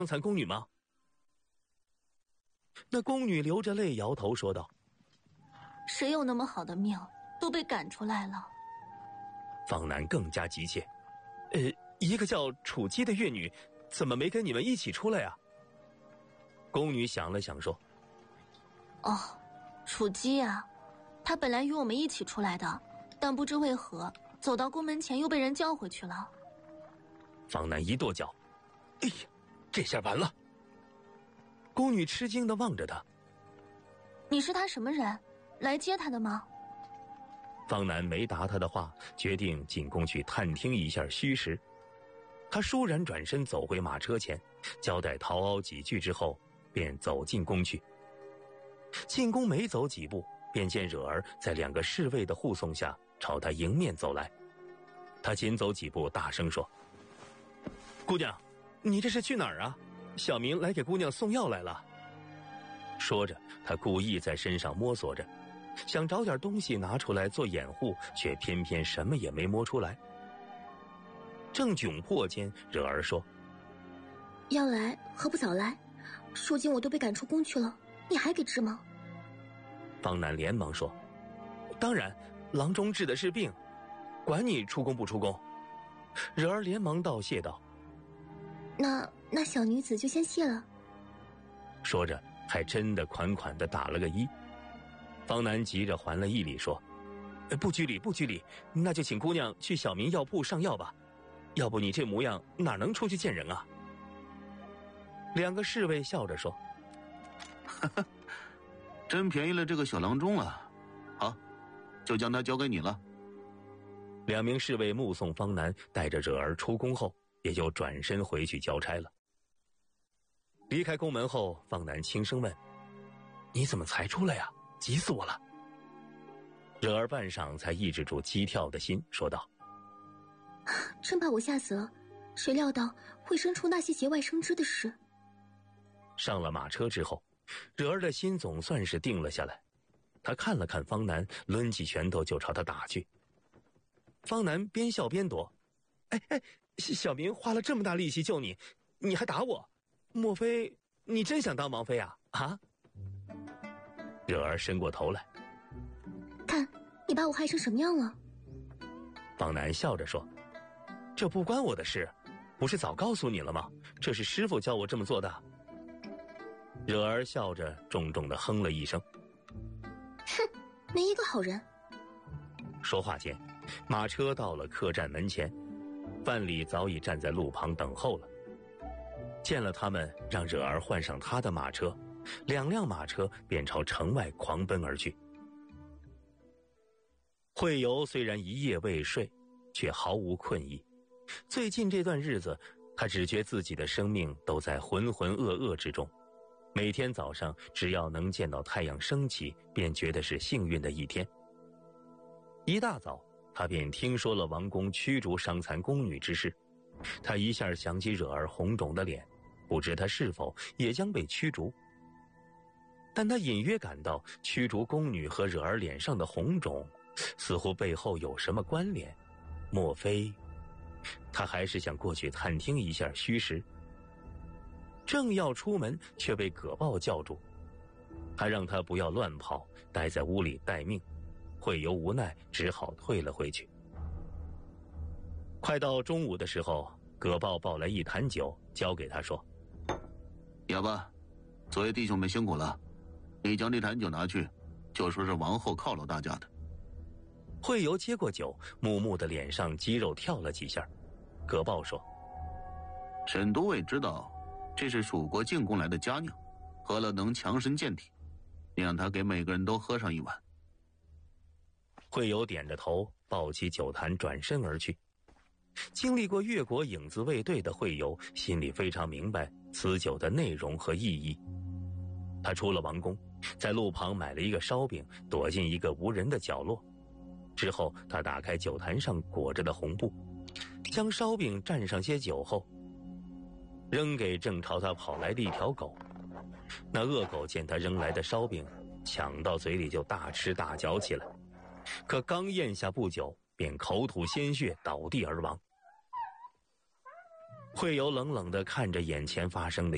伤残宫女吗？那宫女流着泪摇头说道： 谁有那么好的命，都被赶出来了。 方南更加急切，一个叫楚姬的乐女，怎么没跟你们一起出来啊？宫女想了想说： 哦，楚姬啊，她本来与我们一起出来的，但不知为何走到宫门前又被人叫回去了。 方南一跺脚，哎呀，这下完了。宫女吃惊地望着他： 你是他什么人？来接他的吗？ 方南没答他的话，决定进宫去探听一下虚实。他倏然转身走回马车前，交代陶敖几句之后，便走进宫去。进宫没走几步，便见惹儿在2个侍卫的护送下朝他迎面走来。他紧走几步，大声说：姑娘，你这是去哪儿啊？小明来给姑娘送药来了。说着，他故意在身上摸索着，想找点东西拿出来做掩护，却偏偏什么也没摸出来。正窘迫间，惹儿说： 要来何不早来？如今我都被赶出宫去了，你还给治吗？ 方南连忙说：当然，郎中治的是病，管你出宫不出宫。惹儿连忙道谢道： 那小女子就先谢了。 说着还真的款款地打了个揖。方南急着还了一礼说：不拘礼不拘礼，那就请姑娘去小民药铺上药吧，要不你这模样哪能出去见人啊？2个侍卫笑着说： 哈哈，真便宜了这个小郎中了。好，就将他交给你了。 2名侍卫目送方南带着惹儿出宫后，也就转身回去交差了。离开宫门后，方南轻声问：你怎么才出来呀？急死我了。惹儿半晌才抑制住激跳的心，说道： 真把我吓死了，谁料到会生出那些节外生枝的事。 上了马车之后，惹儿的心总算是定了下来。他看了看方南，抡起拳头就朝他打去。方南边笑边躲：小明花了这么大力气救你，你还打我？莫非你真想当王妃啊？啊？惹儿伸过头来， 看你把我害成什么样了。 方南笑着说：这不关我的事，不是早告诉你了吗？这是师父教我这么做的。惹儿笑着重重地哼了一声： 哼，没一个好人。 说话间，马车到了客栈门前，范蠡早已站在路旁等候了。见了他们，让惹儿换上他的马车，2辆马车便朝城外狂奔而去。惠游虽然一夜未睡，却毫无困意。最近这段日子，他只觉自己的生命都在浑浑噩噩之中。每天早上只要能见到太阳升起，便觉得是幸运的一天。一大早，他便听说了王宫驱逐伤残宫女之事。他一下想起惹儿红肿的脸，不知他是否也将被驱逐。但他隐约感到驱逐宫女和惹儿脸上的红肿似乎背后有什么关联，莫非……他还是想过去探听一下虚实。正要出门，却被葛豹叫住，还让他不要乱跑，待在屋里待命。惠游无奈，只好退了回去。快到中午的时候，葛豹抱来一坛酒，交给他说： 哑巴，昨夜弟兄们辛苦了，你将这坛酒拿去，就说是王后犒劳大家的。 惠游接过酒，木木的脸上肌肉跳了几下。葛豹说： 沈都尉知道这是蜀国进贡来的佳酿，喝了能强身健体，你让他给每个人都喝上一碗。 惠游点着头，抱起酒坛转身而去。经历过越国影子卫队的惠游心里非常明白此酒的内容和意义。他出了王宫，在路旁买了一个烧饼，躲进一个无人的角落。之后他打开酒坛上裹着的红布，将烧饼蘸上些酒后扔给正朝他跑来的一条狗。那恶狗见他扔来的烧饼，抢到嘴里就大吃大嚼起来，可刚咽下不久，便口吐鲜血倒地而亡。惠游冷冷地看着眼前发生的